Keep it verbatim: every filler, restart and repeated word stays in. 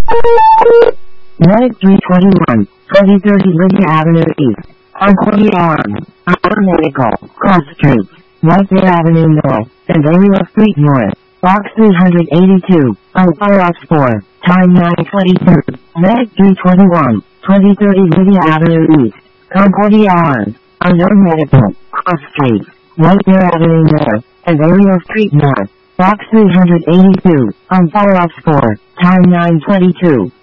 Medic three twenty-one, twenty thirty Lydia Avenue East, Concordia Arms, Our Medical, Cross Street, Whitetail Avenue North, and Area Street North, Box three eighty-two, Alpha Ops four, Time nine twenty-two, Medic three twenty-one, twenty thirty Lydia Avenue East, Concordia Arms, Our Medical, Cross Street, Whitetail Avenue North, and Area Street North, Box three eighty-two, Alpha Ops four, Time nine twenty-two.